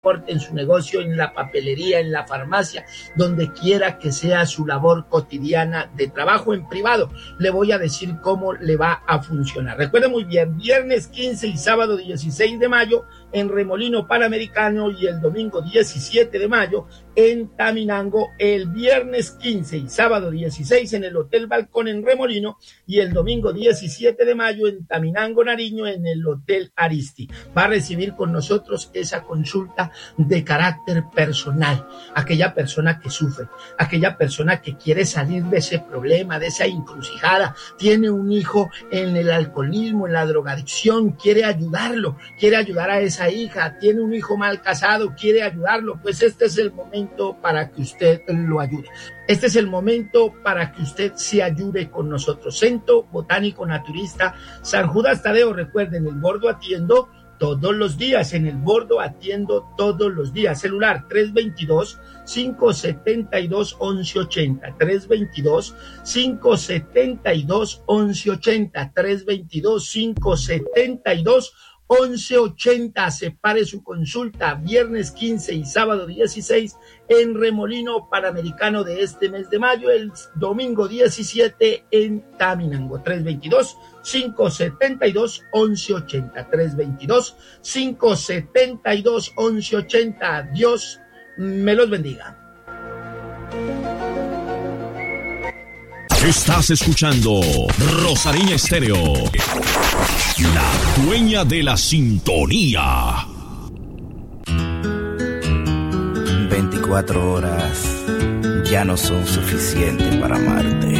en su negocio, en la papelería, en la farmacia, donde quiera que sea su labor cotidiana de trabajo en privado. Le voy a decir cómo le va a funcionar. Recuerde muy bien, viernes 15 y sábado 16 de mayo en Remolino Panamericano y el domingo 17 de mayo en Taminango, el viernes 15 y sábado 16 en el Hotel Balcón en Remolino y el domingo 17 de mayo en Taminango, Nariño, en el Hotel Aristi. Va a recibir con nosotros esa consulta de carácter personal, aquella persona que sufre, aquella persona que quiere salir de ese problema, de esa encrucijada, tiene un hijo en el alcoholismo, en la drogadicción, quiere ayudarlo, quiere ayudar a esa hija, tiene un hijo mal casado, quiere ayudarlo, pues este es el momento para que usted lo ayude. Este es el momento para que usted se ayude con nosotros. Centro Botánico Naturista San Judas Tadeo. Recuerden, el Bordo atiendo todos los días, en el Bordo atiendo todos los días. Celular 322-572-1180, 322-572-1180, 322-572-1180. Separe su consulta viernes 15 y sábado 16 en Remolino Panamericano de este mes de mayo, el domingo 17 en Taminango. 322-572-1180, 322-572-1180. Dios me los bendiga. Estás escuchando Rosarina Estéreo, la dueña de la sintonía. 24 horas ya no son suficientes para amarte.